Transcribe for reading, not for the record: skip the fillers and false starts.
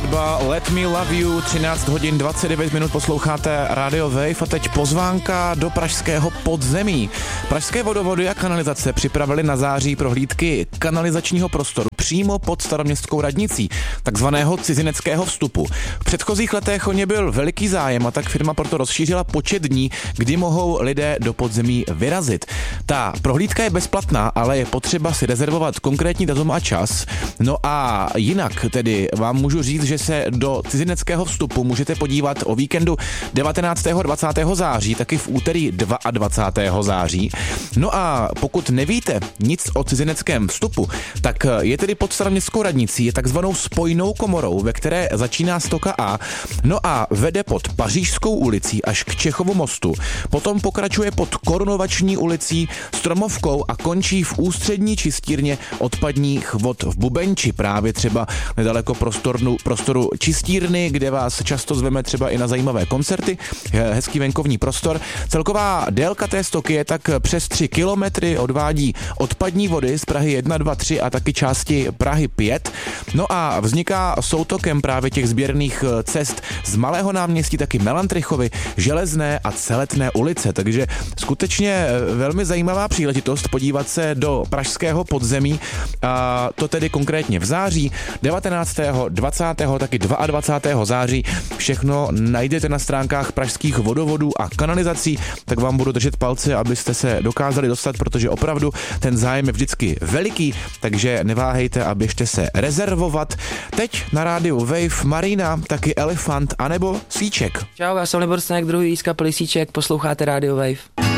hudba Let Me Love You, 13 hodin 29 minut posloucháte Radio Wave a teď pozvánka do pražského podzemí. Pražské vodovody a kanalizace připravili na září prohlídky kanalizačního prostoru přímo pod Staroměstskou radnicí, takzvaného cizineckého vstupu. V předchozích letech o ně byl veliký zájem a tak firma proto rozšířila počet dní, kdy mohou lidé do podzemí vyrazit. Ta prohlídka je bezplatná, ale je potřeba si rezervovat konkrétní datum a čas. No a jinak tedy vám můžu říct, že se do cizineckého vstupu můžete podívat o víkendu 19. 20. září, taky v úterý 22. září. No a pokud nevíte nic o cizineckém vstupu, tak je tedy pod Staroměstskou radnicí, je takzvanou spojnou komorou, ve které začíná stoka A, no a vede pod Pařížskou ulicí až k Čechovu mostu. Potom pokračuje pod Korunovační ulicí, Stromovkou a končí v ústřední čistírně odpadních vod v Bubenči, právě třeba nedaleko prostoru čistírny, kde vás často zveme třeba i na zajímavé koncerty, hezký venkovní prostor. Celková délka té stoky je tak přes 3 kilometry, odvádí odpadní vody z Prahy 1, 2, 3 a taky části Prahy 5. No a vzniká soutokem právě těch sběrných cest z Malého náměstí, taky Melantrichovy, Železné a Celetné ulice, takže skutečně velmi zajímavá příležitost podívat se do pražského podzemí, a to tedy konkrétně v září, 19., 20., taky 22. září. Všechno najdete na stránkách pražských vodovodů a kanalizací, tak vám budu držet palce, abyste se dokázali dostat, protože opravdu ten zájem je vždycky veliký, takže neváhejte a běžte se rezervovat. Teď na rádiu Wave Marina, taky Elefant, anebo Síček. Čau, já jsem Libor Staněk, druhý z kapely Síček, posloucháte Radio Wave.